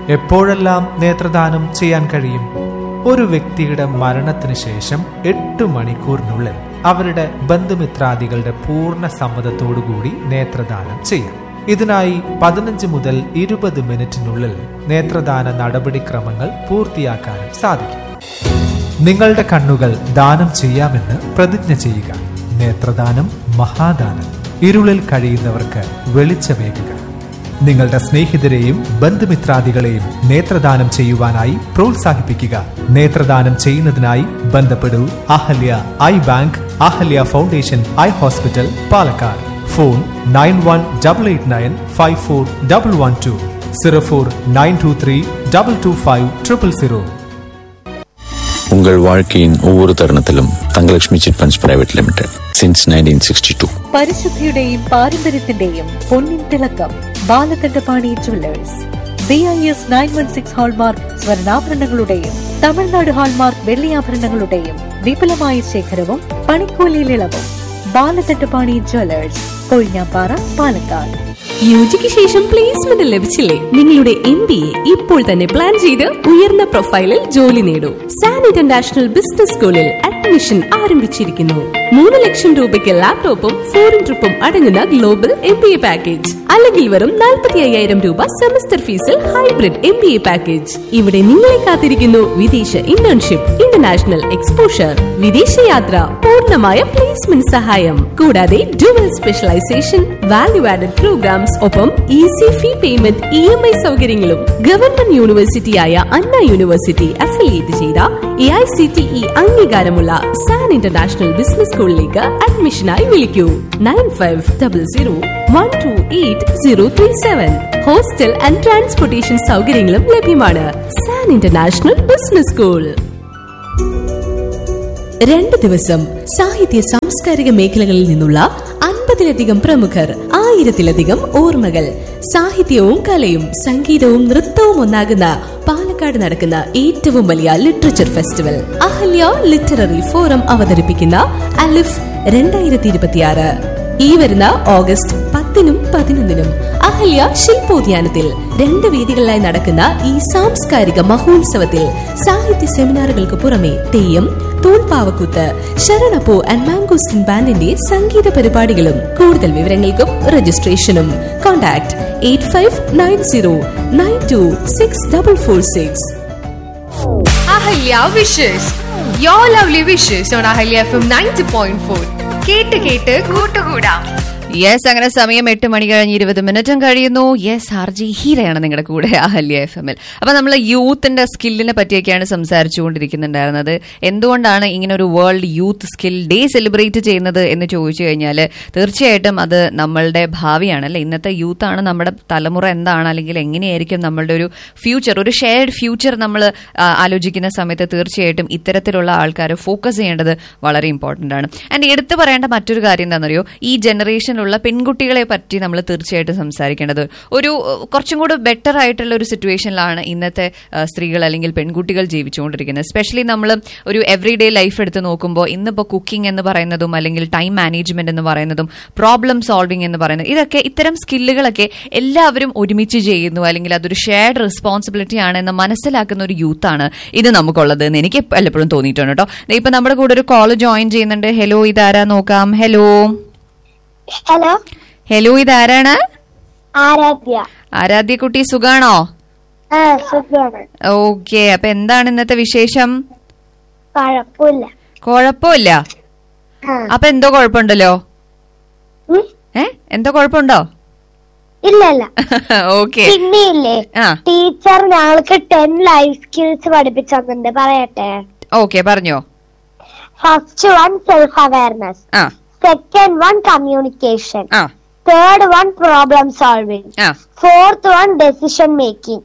എപ്പോഴെല്ലാം നേത്രദാനം ചെയ്യാൻ കഴിയും? ഒരു വ്യക്തിയുടെ മരണത്തിന് ശേഷം 8 മണിക്കൂറിനുള്ളിൽ അവരുടെ ബന്ധുമിത്രാദികളുടെ പൂർണ്ണ സമ്മതത്തോടുകൂടി നേത്രദാനം ചെയ്യാം. ഇതിനായി 15 മുതൽ 20 മിനിറ്റിനുള്ളിൽ നേത്രദാന നടപടിക്രമങ്ങൾ പൂർത്തിയാക്കാനും സാധിക്കും. നിങ്ങളുടെ കണ്ണുകൾ ദാനം ചെയ്യാമെന്ന് പ്രതിജ്ഞ ചെയ്യുക. നേത്രദാനം മഹാദാനം. ഇരുളിൽ കഴിയുന്നവർക്ക് വെളിച്ചമേകുക. നിങ്ങളുടെ സ്നേഹിതരെയും ബന്ധുമിത്രാദികളെയും നേത്രദാനം ചെയ്യുവാനായി പ്രോത്സാഹിപ്പിക്കുക. നേത്രദാനം ചെയ്യുന്നതിനായി ബന്ധപ്പെടൂ Ahalya I bank, Ahalya foundation eye hospital, Palakkad. Phone 9188954112 0492322500. உங்கள் வாழ்க்கையின் ஒவ்வொரு தருணத்திலும் Thangalakshmi chit funds private limited since 1962. പരിശുദ്ധിയുടെയും പാരമ്പര്യത്തിന്റെയും പൊന്നിൻ തിളക്കം Balakandapani jewellers. BIS 916 hallmark സ്വർണ്ണാഭരണങ്ങളുടെയും Tamil Nadu hallmark വെള്ളിയാഭരണങ്ങളുടെയും വിപുലമായ ശേഖരവും പണിക്കൂലിയിൽ ഇളവും. ബാലകണ്ഠപാണി ജുവല്ലേഴ്സ്, കൊഴിഞ്ഞാപ്പാറ, പാലക്കാട്. യുജിക്ക് ശേഷം പ്ലേസ്മെന്റ് ലഭിച്ചില്ലേ? നിങ്ങളുടെ MBA ഇപ്പോൾ തന്നെ പ്ലാൻ ചെയ്ത് ഉയർന്ന പ്രൊഫൈലിൽ ജോലി നേടൂ. സാൻ ഇന്റർനാഷണൽ ബിസിനസ് സ്കൂളിൽ അഡ്മിഷൻ ആരംഭിച്ചിരിക്കുന്നു. 3 ലക്ഷം രൂപയ്ക്ക് ലാപ്ടോപ്പും ഫോറിൻ ട്രിപ്പും അടങ്ങുന്ന ഗ്ലോബൽ MBA പാക്കേജ്, അല്ലെങ്കിൽ വെറും 45,000 രൂപ സെമസ്റ്റർ ഫീസിൽ ഹൈബ്രിഡ് MBA പാക്കേജ്. ഇവിടെ നിങ്ങളെ കാത്തിരിക്കുന്നു വിദേശ ഇന്റേൺഷിപ്പ്, ഇന്റർനാഷണൽ എക്സ്പോഷർ, വിദേശയാത്ര, പൂർണ്ണമായ പ്ലേസ്മെന്റ് സഹായം, കൂടാതെ dual specialisation, value added programmes, ഒപ്പം ഈസി ഫീ പേയ്മെന്റ്, EMI സൗകര്യങ്ങളും. ഗവൺമെന്റ് യൂണിവേഴ്സിറ്റിയായ അണ്ണ യൂണിവേഴ്സിറ്റി അഫിലിയേറ്റ് ചെയ്ത AICTE അംഗീകാരമുള്ള സാൻ ഇന്റർനാഷണൽ ബിസിനസ് സ്കൂളിലേക്ക് അഡ്മിഷനായി വിളിക്കൂ. 9500128037. ഹോസ്റ്റൽ ആൻഡ് ട്രാൻസ്പോർട്ടേഷൻ സൗകര്യങ്ങളും ലഭ്യമാണ്. San international business school. 2 ദിവസം സാഹിത്യ സാംസ്കാരിക മേഖലകളിൽ നിന്നുള്ള 50-ലധികം പ്രമുഖർ, 1000-ലധികം ഓർമ്മകൾ. സാഹിത്യവും കലയും സംഗീതവും നൃത്തവും ഒന്നാകുന്ന പാലക്കാട് നടക്കുന്ന ഏറ്റവും വലിയ literature festival Ahalya literary forum അവതരിപ്പിക്കുന്ന അലിഫ് 2026 ഈ വരുന്ന ഓഗസ്റ്റ് 10-നും 11-നും അഹല്യ ശില്പോദ്യാനത്തിൽ 2 വേദികളിലായി നടക്കുന്ന ഈ സാംസ്കാരിക മഹോത്സവത്തിൽ സാഹിത്യ സെമിനാറുകൾക്ക് പുറമെ തെയ്യം, തൂൺപാവക്കൂത്ത്, ശരണപ്പൂ ആൻഡ് മാംഗോസ്റ്റിൻ ബാൻഡിന്റെ സംഗീത പരിപാടികളും. കൂടുതൽ വിവരങ്ങൾക്കും രജിസ്ട്രേഷനും contact 8590926446. Ahalya wishes, your lovely wishes on Ahalya FM 90.4. കേട്ട് കേട്ട് കൂട്ടുകൂടാം. യെസ്, അങ്ങനെ സമയം 8 മണി കഴിഞ്ഞ് 20 മിനിറ്റും കഴിയുന്നു. യെസ്, RJ ഹീരയാണ് നിങ്ങളുടെ കൂടെ അഹല്യ FM-ൽ. അപ്പൊ നമ്മൾ യൂത്തിന്റെ സ്കില്ലിനെ പറ്റിയൊക്കെയാണ് സംസാരിച്ചുകൊണ്ടിരിക്കുന്നുണ്ടായിരുന്നത്. എന്തുകൊണ്ടാണ് ഇങ്ങനെ ഒരു world youth skill day celebrate ചെയ്യുന്നത് എന്ന് ചോദിച്ചു കഴിഞ്ഞാൽ തീർച്ചയായിട്ടും അത് നമ്മളുടെ ഭാവിയാണ് അല്ലെ. ഇന്നത്തെ യൂത്താണ് നമ്മുടെ തലമുറ എന്താണ്, അല്ലെങ്കിൽ എങ്ങനെയായിരിക്കും നമ്മളുടെ ഒരു ഫ്യൂച്ചർ, ഒരു ഷെയർഡ് ഫ്യൂച്ചർ നമ്മൾ ആലോചിക്കുന്ന സമയത്ത് തീർച്ചയായിട്ടും ഇത്തരത്തിലുള്ള ആൾക്കാർ ഫോക്കസ് ചെയ്യേണ്ടത് വളരെ ഇമ്പോർട്ടന്റ് ആണ്. ആൻഡ് എടുത്തു പറയേണ്ട മറ്റൊരു കാര്യം എന്താണെന്നറിയോ, ഈ ജനറേഷനിലുള്ള പെൺകുട്ടികളെ പറ്റി നമ്മൾ തീർച്ചയായിട്ടും സംസാരിക്കേണ്ടത്. ഒരു കുറച്ചും കൂടെ ബെറ്റർ ആയിട്ടുള്ള ഒരു സിറ്റുവേഷനിലാണ് ഇന്നത്തെ സ്ത്രീകൾ അല്ലെങ്കിൽ പെൺകുട്ടികൾ ജീവിച്ചുകൊണ്ടിരിക്കുന്നത്. എസ്പെഷ്യലി നമ്മൾ ഒരു എവറിഡേ ലൈഫ് എടുത്ത് നോക്കുമ്പോൾ ഇന്നിപ്പോൾ കുക്കിംഗ് എന്ന് പറയുന്നതും അല്ലെങ്കിൽ ടൈം മാനേജ്മെന്റ് എന്ന് പറയുന്നതും പ്രോബ്ലം സോൾവിംഗ് എന്ന് പറയുന്നത്, ഇതൊക്കെ ഇത്തരം സ്കില്ലുകളൊക്കെ എല്ലാവരും ഒരുമിച്ച് ചെയ്യുന്നു, അല്ലെങ്കിൽ അതൊരു ഷെയർഡ് റെസ്പോൺസിബിലിറ്റി ആണ് എന്ന് മനസ്സിലാക്കുന്ന ഒരു യൂത്താണ് ഇത് നമുക്കുള്ളത് എന്ന് എനിക്ക് പലപ്പോഴും തോന്നിയിട്ടുണ്ട് കേട്ടോ. ഇപ്പൊ നമ്മുടെ കൂടെ ഒരു കോള് ജോയിൻ ചെയ്യുന്നുണ്ട്. ഹലോ, ഇതാരാ നോക്കാം. ഹലോ ഹലോ ഹലോ, ഇതാരാണ്? ആരാധ്യ. ആരാധ്യ കുട്ടി, സുഖാണോ? ഓക്കെ, അപ്പൊ എന്താണ് ഇന്നത്തെ വിശേഷം? കുഴപ്പമില്ല. അപ്പൊ എന്തോ കുഴപ്പമുണ്ടല്ലോ? എന്തോ കുഴപ്പമുണ്ടോ? ഇല്ല. ഓക്കെ, പിന്നെയില്ലേ, ടീച്ചർ ഞങ്ങൾക്ക് 10 ലൈഫ് സ്കിൽസ് പഠിപ്പിച്ചു തന്നിട്ടുണ്ട്, പറയട്ടെ? ഓക്കെ, പറഞ്ഞോ. First one self awareness, second one communication, third one problem solving, fourth one decision making,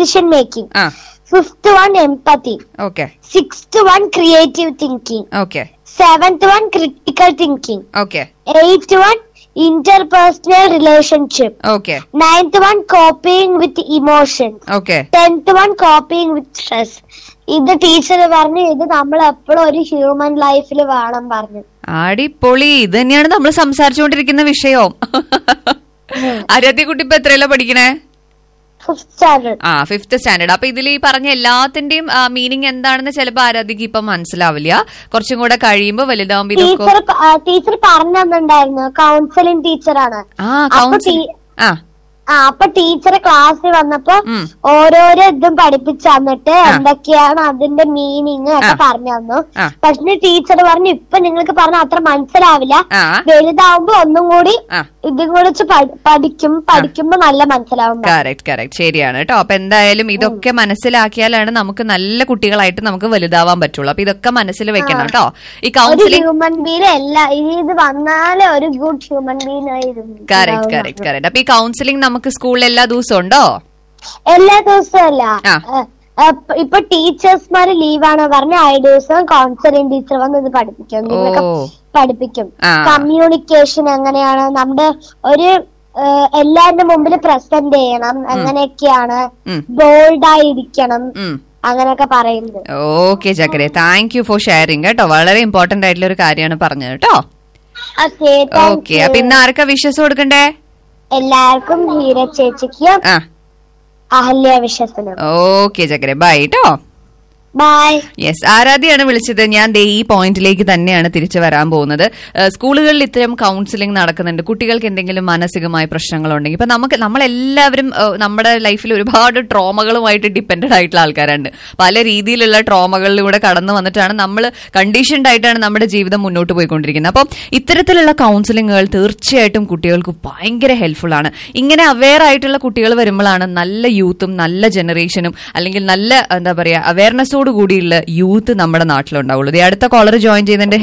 fifth one empathy, sixth one creative thinking, seventh one critical thinking, eighth one interpersonal relationship, ninth one coping with emotions, 10th one coping with stress. ഇത് teacher പറഞ്ഞു, ഇത് നമ്മൾ എപ്പോഴും ഒരു human ലൈഫിൽ വേണം പറഞ്ഞു. അടിപൊളി, ഇത് തന്നെയാണ് നമ്മൾ സംസാരിച്ചുകൊണ്ടിരിക്കുന്ന വിഷയം. ആരാധ്യ കുട്ടി ഇപ്പൊ എത്രയല്ല പഠിക്കണേ? 5th standard. അപ്പൊ ഇതിൽ ഈ പറഞ്ഞ എല്ലാത്തിന്റെയും മീനിങ് എന്താണെന്ന് ചിലപ്പോ ആരാധിക്ക് ഇപ്പൊ മനസ്സിലാവില്ല. കുറച്ചും കൂടെ കഴിയുമ്പോ വലുതാവുമ്പോ ടീച്ചർ പറഞ്ഞു തന്നിട്ടുണ്ടായിരുന്നു. കൗൺസിലിംഗ് ടീച്ചറാണ്. അപ്പൊ ടീച്ചർ ക്ലാസ്സിൽ വന്നപ്പോ ഓരോരോ ഇതും പഠിപ്പിച്ചു തന്നിട്ട് എന്തൊക്കെയാണ് അതിന്റെ മീനിങ് ഒക്കെ പറഞ്ഞു തന്നു. പക്ഷെ ടീച്ചർ പറഞ്ഞു ഇപ്പൊ നിങ്ങൾക്ക് പറഞ്ഞ അത്ര മനസ്സിലാവില്ല, വലുതാവുമ്പോ ഒന്നും കൂടി ഇതും കുറിച്ച് പഠിക്കുമ്പോ നല്ല മനസ്സിലാവും. കറക്റ്റ് ശരിയാണ് കേട്ടോ. അപ്പൊ എന്തായാലും ഇതൊക്കെ മനസ്സിലാക്കിയാലാണ് നമുക്ക് നല്ല കുട്ടികളായിട്ട് നമുക്ക് വലുതാവാൻ പറ്റുള്ളൂ. അപ്പൊ ഇതൊക്കെ മനസ്സിൽ വെക്കണം കേട്ടോ. ഈ കൗൺസിലിംഗ് ഹ്യൂമൻ ബീങ് ഇത് വന്നാലേ ഒരു ഗുഡ് ഹ്യൂമൻ ബീങ് ആയിരുന്നു. കറക്റ്റ്. അപ്പൊ ഈ കൗൺസിലിംഗ് നമുക്ക് സ്കൂളിൽ എല്ലാ ദിവസവും ഉണ്ടോ? എല്ലാ ദിവസവും അല്ല. ഇപ്പൊ ടീച്ചേഴ്സ്മാര് ലീവാണ് പറഞ്ഞ ആ ദിവസം കൗൺസിലിംഗ് ടീച്ചർ വന്ന് ഇത് പഠിപ്പിക്കും. കമ്മ്യൂണിക്കേഷൻ എങ്ങനെയാണ്, നമ്മുടെ ഒരു എല്ലാരുടെ മുമ്പിൽ പ്രസന്റ് ചെയ്യണം, അങ്ങനെയൊക്കെയാണ്, ബോൾഡായിരിക്കണം, അങ്ങനെയൊക്കെ പറയുന്നത്. ഓക്കെ ചക്കരെ, താങ്ക് യു ഫോർ ഷെയറിംഗ് കേട്ടോ. വളരെ ഇമ്പോർട്ടന്റ് ആയിട്ടുള്ള ഒരു കാര്യമാണ് പറഞ്ഞത് കേട്ടോ. ഓക്കെ, അപ്പൊ ഇന്ന് ആർക്കാ വിഷസ് കൊടുക്കണ്ടേ? എല്ലാവർക്കും ഹീര ചേച്ചിക്കും അഹല്യ വിശ്വസിനും. ഓക്കെ ചക്കരെ, ബൈ കേട്ടോ. യെസ്, ആരാധ്യയാണ് വിളിച്ചത്. ഞാൻ ഈ പോയിന്റിലേക്ക് തന്നെയാണ് തിരിച്ചു വരാൻ പോകുന്നത്. സ്കൂളുകളിൽ ഇത്തരം കൗൺസിലിംഗ് നടക്കുന്നുണ്ട്. കുട്ടികൾക്ക് എന്തെങ്കിലും മാനസികമായ പ്രശ്നങ്ങളുണ്ടെങ്കിൽ ഇപ്പൊ നമ്മളെല്ലാവരും നമ്മുടെ ലൈഫിൽ ഒരുപാട് ട്രോമകളുമായിട്ട് ഡിപ്പെൻഡഡ് ആയിട്ടുള്ള ആൾക്കാരുണ്ട്. പല രീതിയിലുള്ള ട്രോമകളിലൂടെ കടന്നു വന്നിട്ടാണ് നമ്മൾ കണ്ടീഷൻഡ് ആയിട്ടാണ് നമ്മുടെ ജീവിതം മുന്നോട്ട് പോയിക്കൊണ്ടിരിക്കുന്നത്. അപ്പം ഇത്തരത്തിലുള്ള കൗൺസിലിങ്ങുകൾ തീർച്ചയായിട്ടും കുട്ടികൾക്ക് ഭയങ്കര ഹെൽപ്ഫുൾ ആണ്. ഇങ്ങനെ അവെയർ ആയിട്ടുള്ള കുട്ടികൾ വരുമ്പോഴാണ് നല്ല യൂത്തും നല്ല ജനറേഷനും അല്ലെങ്കിൽ നല്ല എന്താ പറയാ അവയർനെസ്സോട് കൂടിയുള്ള യൂത്ത് നമ്മുടെ നാട്ടിലുണ്ടാവുള്ളൂ. അടുത്ത കോളർ ജോയിൻ ചെയ്യുന്നുണ്ട്.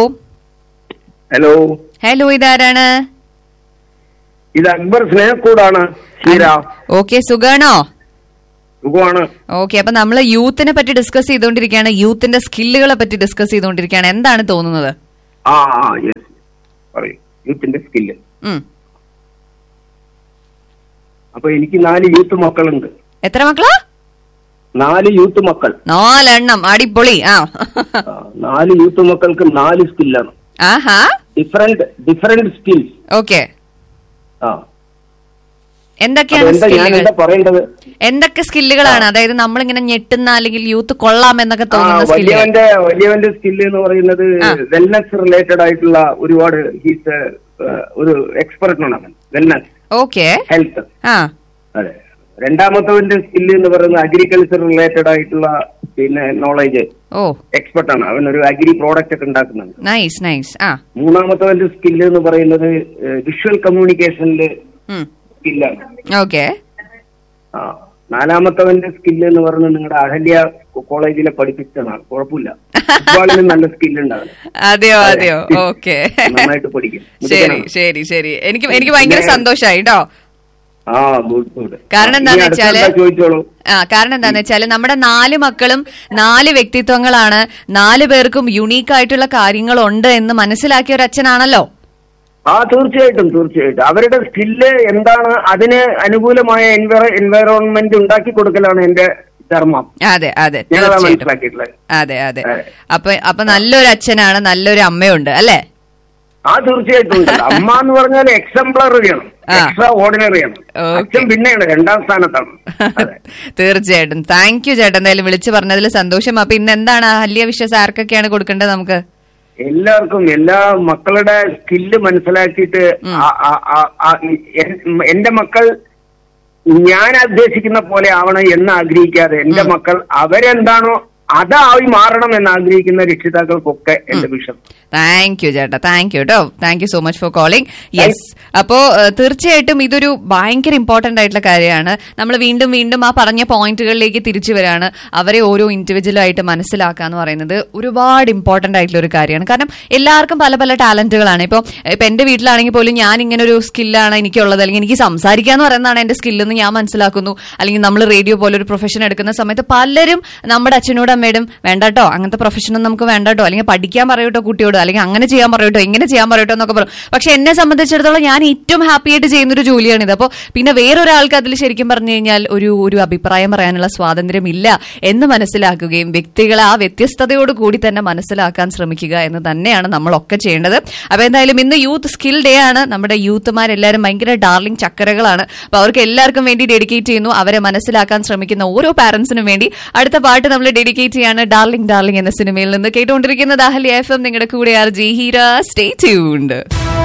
ഹലോ, ഇതാരാണ്? ഇത് അക്ബർ സ്നേഹക്കൂടാണ്. ഓക്കെ, സുഖാണോ? സുഖമാണ്. ഓക്കെ, അപ്പൊ നമ്മള് യൂത്തിനെ പറ്റി ഡിസ്കസ് ചെയ്തുകൊണ്ടിരിക്കുകയാണ്. യൂത്തിന്റെ സ്കില്ലുകളെ പറ്റി ഡിസ്കസ് ചെയ്തുകൊണ്ടിരിക്കുകയാണ്. എന്താണ് തോന്നുന്നത്? യൂത്തിന്റെ സ്കില്ല്. അപ്പൊ എനിക്ക് 4 യൂത്ത് മക്കളുണ്ട്. എത്ര മക്കളാ? 4 യൂത്ത് മക്കൾ. 4 എണ്ണം, അടിപൊളി. 4 യൂത്ത് മക്കൾക്ക് 4 സ്കില്ലാണ്. Different skills. ഓക്കെ, എന്തൊക്കെയാണ് പറയേണ്ടത്? എന്തൊക്കെ സ്കില്ലുകളാണ്? അതായത് നമ്മളിങ്ങനെ ഞെട്ടുന്ന അല്ലെങ്കിൽ യൂത്ത് കൊള്ളാം എന്നൊക്കെ തോന്നുന്ന വലിയവന്റെ സ്കില്ല് എന്ന് പറയുന്നത് വെൽനസ് റിലേറ്റഡ് ആയിട്ടുള്ള ഒരുപാട് ഒരു എക്സ്പെർട്ട് ആണ് അവൻ. Wellness, health. അതെ. രണ്ടാമത്തവന്റെ സ്കില്ല് എന്ന് പറയുന്നത് അഗ്രികൾച്ചർ റിലേറ്റഡ് ആയിട്ടുള്ള നോളേജ്, എക്സ്പെർട്ട് ആണ് അവൻ. ഒരു അഗ്രി പ്രോഡക്റ്റ് ഒക്കെ ഉണ്ടാക്കുന്നുണ്ട്. മൂന്നാമത്തവന്റെ സ്കില്ല് എന്ന് പറയുന്നത് വിഷ്വൽ കമ്മ്യൂണിക്കേഷനില് സ്കില്ലാണ്. നാലാമത്തവന്റെ സ്കില്ല് എന്ന് പറയുന്നത് നിങ്ങളുടെ അഹല്യ കോളേജിലെ പഠിപ്പിച്ചതാണ്. കുഴപ്പമില്ല, ഫുട്ബോളിന് നല്ല സ്കില്ലുണ്ടാവും. അതെയോ? ഓക്കെ, നന്നായിട്ട് പഠിക്കും. ശരി. എനിക്ക് ഭയങ്കര സന്തോഷമായി കേട്ടോ. കാരണം എന്താന്ന് വെച്ചാല് നമ്മുടെ 4 മക്കളും 4 വ്യക്തിത്വങ്ങളാണ്. 4 പേർക്കും യുണീക്ക് ആയിട്ടുള്ള കാര്യങ്ങളുണ്ട് എന്ന് മനസ്സിലാക്കിയ ഒരു അച്ഛനാണല്ലോ. തീർച്ചയായിട്ടും. അവരുടെ സ്കില്ല് എന്താണ്, അതിന് അനുകൂലമായ എൻവയറോൺമെന്റ് ഉണ്ടാക്കി കൊടുക്കലാണ് എന്റെ ധർമ്മം. അതെ, അപ്പൊ നല്ലൊരു അച്ഛനാണ്, നല്ലൊരു അമ്മയുണ്ട് അല്ലേ? തീർച്ചയായിട്ടും. അമ്മ എന്ന് പറഞ്ഞാൽ എക്സംപ്ലറിയാണ്, എക്സ്ട്രാ ഓർഡിനറിയാണ്. അച്ഛൻ പിന്നെയാണ്, 2ാം സ്ഥാനത്താണ്. തീർച്ചയായിട്ടും. താങ്ക് യു ചേട്ടാ, എന്തായാലും വിളിച്ചു പറഞ്ഞതിൽ സന്തോഷം. അപ്പൊ ഇന്ന് എന്താണ് അഹല്യ വിശ്വസ് ആർക്കൊക്കെയാണ് കൊടുക്കേണ്ടത്? നമുക്ക് എല്ലാവർക്കും, എല്ലാ മക്കളുടെ സ്കില്ല് മനസ്സിലാക്കിയിട്ട് എന്റെ മക്കൾ ഞാൻ ഉദ്ദേശിക്കുന്ന പോലെ ആവണം എന്ന് ആഗ്രഹിക്കാതെ എന്റെ മക്കൾ അവരെന്താണോ അതായി മാറണം എന്ന് ആഗ്രഹിക്കുന്ന രക്ഷിതാക്കൾക്കൊക്കെ എന്റെ വിഷം. താങ്ക് യു ചേട്ടാ, താങ്ക് യു കേട്ടോ. Thank you so much for calling. Yes, അപ്പോ തീർച്ചയായിട്ടും ഇതൊരു ഭയങ്കര ഇമ്പോർട്ടന്റ് ആയിട്ടുള്ള കാര്യമാണ്. നമ്മൾ വീണ്ടും ആ പറഞ്ഞ പോയിന്റുകളിലേക്ക് തിരിച്ചു വരാണ്. അവരെ ഓരോ ഇൻഡിവിജ്വൽ ആയിട്ട് മനസ്സിലാക്കുക എന്ന് പറയുന്നത് ഒരുപാട് ഇമ്പോർട്ടന്റ് ആയിട്ടുള്ള ഒരു കാര്യമാണ്. കാരണം എല്ലാവർക്കും പല പല ടാലന്റുകളാണ്. ഇപ്പൊ എന്റെ വീട്ടിലാണെങ്കിൽ പോലും ഞാൻ ഇങ്ങനെ ഒരു സ്കില്ലാണ് എനിക്കുള്ളത്, അല്ലെങ്കിൽ എനിക്ക് സംസാരിക്കാന്ന് പറയുന്നതാണ് എന്റെ സ്കില്ലെന്ന് ഞാൻ മനസ്സിലാക്കുന്നു. അല്ലെങ്കിൽ നമ്മൾ റേഡിയോ പോലെ ഒരു പ്രൊഫഷൻ എടുക്കുന്ന സമയത്ത് പലരും നമ്മുടെ അച്ഛനോട് അമ്മയോടും വേണ്ടട്ടോ അങ്ങനത്തെ പ്രൊഫഷനൊന്നും നമുക്ക് വേണ്ടട്ടോ, അല്ലെങ്കിൽ പഠിക്കാൻ പറയൂട്ടോ കുട്ടിയോട്, അല്ലെങ്കിൽ അങ്ങനെ ചെയ്യാൻ പറയൂട്ടോ, ഇങ്ങനെ ചെയ്യാൻ പറയൂട്ടോ എന്നൊക്കെ പറയും. പക്ഷെ എന്നെ സംബന്ധിച്ചിടത്തോളം ഞാൻ ഏറ്റവും ഹാപ്പി ആയിട്ട് ചെയ്യുന്നൊരു ജോലിയാണിത്. അപ്പോൾ പിന്നെ വേറൊരാൾക്ക് അതിൽ ശരിക്കും പറഞ്ഞു കഴിഞ്ഞാൽ ഒരു അഭിപ്രായം പറയാനുള്ള സ്വാതന്ത്ര്യം ഇല്ല എന്ന് മനസ്സിലാക്കുകയും വ്യക്തികളെ ആ വ്യത്യസ്തതയോട് കൂടി തന്നെ മനസ്സിലാക്കാൻ ശ്രമിക്കുക എന്ന് തന്നെയാണ് നമ്മളൊക്കെ ചെയ്യേണ്ടത്. അപ്പൊ എന്തായാലും ഇന്ന് യൂത്ത് സ്കിൽ ഡേ ആണ്. നമ്മുടെ യൂത്തുമാരെല്ലാവരും ഭയങ്കര ഡാർലിംഗ് ചക്കരകളാണ്. അപ്പൊ അവർക്ക് എല്ലാവർക്കും വേണ്ടി ഡെഡിക്കേറ്റ് ചെയ്യുന്നു. അവരെ മനസ്സിലാക്കാൻ ശ്രമിക്കുന്ന ഓരോ പാരന്റ്സിനും വേണ്ടി അടുത്ത പാട്ട് നമ്മൾ ഡെഡിക്കേറ്റ് ചെയ്യാണ്. ഡാർലിംഗ് ഡാർലിംഗ് എന്ന സിനിമയിൽ നിന്ന് കേട്ടുകൊണ്ടിരിക്കുന്നത് അഹല്യ FM. നിങ്ങളുടെ കൂടെ R G Heera. Stay tuned.